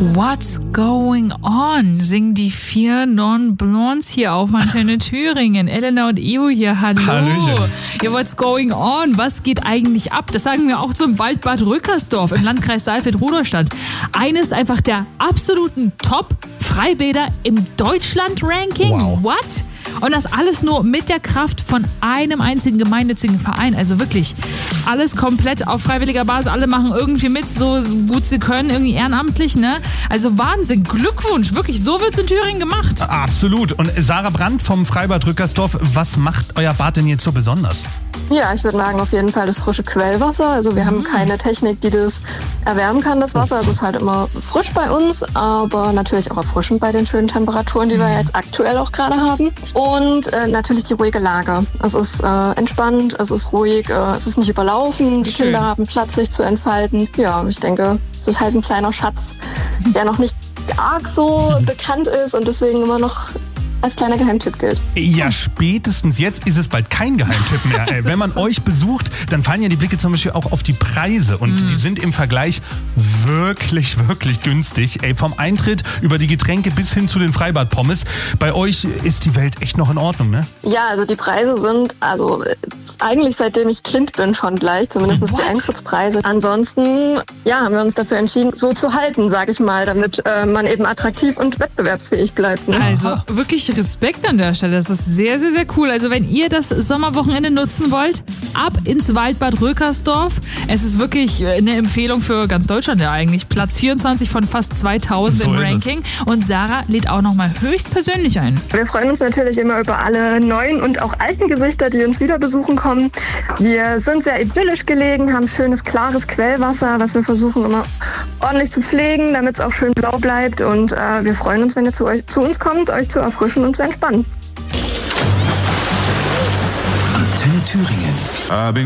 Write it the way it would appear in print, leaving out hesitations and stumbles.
What's going on? Singen die 4 Non-Blondes hier auf Antenne Thüringen. Elena und Eo hier, hallo. Hallöchen. Ja, what's going on? Was geht eigentlich ab? Das sagen wir auch zum Waldbad Rückersdorf im Landkreis Saalfeld-Rudolstadt. Eines einfach der absoluten Top-Freibäder im Deutschland-Ranking. Wow. What? Und das alles nur mit der Kraft von einem einzigen gemeinnützigen Verein. Also wirklich alles komplett auf freiwilliger Basis. Alle machen irgendwie mit, so gut sie können, irgendwie ehrenamtlich, ne? Also Wahnsinn, Glückwunsch, wirklich, so wird's in Thüringen gemacht. Absolut. Und Sarah Brandt vom Freibad Rückersdorf, was macht euer Bad denn jetzt so besonders? Ja, ich würde sagen, auf jeden Fall das frische Quellwasser. Also wir haben keine Technik, die das erwärmen kann, das Wasser. Es ist halt immer frisch bei uns, aber natürlich auch erfrischend bei den schönen Temperaturen, die wir jetzt aktuell auch gerade haben. Und natürlich die ruhige Lage. Es ist entspannt, es ist ruhig, es ist nicht überlaufen. Die Schön. Kinder haben Platz, sich zu entfalten. Ja, ich denke, es ist halt ein kleiner Schatz, der noch nicht arg so bekannt ist und deswegen immer noch als kleiner Geheimtipp gilt. Ja, spätestens jetzt ist es bald kein Geheimtipp mehr. Ey. Wenn man euch besucht, dann fallen ja die Blicke zum Beispiel auch auf die Preise. Und die sind im Vergleich wirklich, wirklich günstig. Ey, vom Eintritt über die Getränke bis hin zu den Freibad-Pommes. Bei euch ist die Welt echt noch in Ordnung, ne? Ja, also die Preise sind, eigentlich seitdem ich Kind bin schon gleich, zumindest die Eintrittspreise. Ansonsten, ja, haben wir uns dafür entschieden, so zu halten, sage ich mal, damit man eben attraktiv und wettbewerbsfähig bleibt. Ne? Also wirklich Respekt an der Stelle. Das ist sehr, sehr, sehr cool. Also wenn ihr das Sommerwochenende nutzen wollt, ab ins Waldbad Rückersdorf. Es ist wirklich eine Empfehlung für ganz Deutschland ja eigentlich. Platz 24 von fast 2000 So im ist es. Ranking. Und Sarah lädt auch nochmal höchstpersönlich ein. Wir freuen uns natürlich immer über alle neuen und auch alten Gesichter, die uns wieder besuchen kommen. Wir sind sehr idyllisch gelegen, haben schönes, klares Quellwasser, was wir versuchen immer ordentlich zu pflegen, damit es auch schön blau bleibt. Und wir freuen uns, wenn ihr zu uns kommt, euch zu erfrischen und zu entspannen. Antenne Thüringen.